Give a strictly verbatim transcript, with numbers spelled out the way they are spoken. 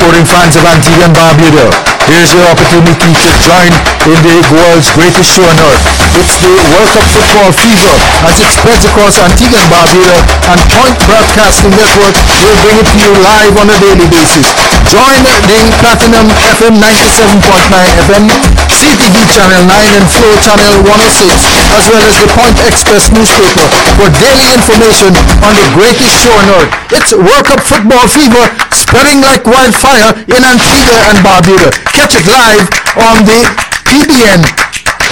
sporting fans of Antigua and Barbuda. Here's your opportunity to join in the world's greatest show on earth. It's the World Cup Football Fever as it spreads across Antigua and Barbuda, and Point Broadcasting Network will bring it to you live on a daily basis. Join the Platinum F M ninety-seven point nine F M, C T V Channel nine and Flow Channel one oh six, as well as the Point Express newspaper for daily information on the greatest show on earth. It's World Cup Football Fever spreading like wildfire in Antigua and Barbuda. Catch it live on the P B N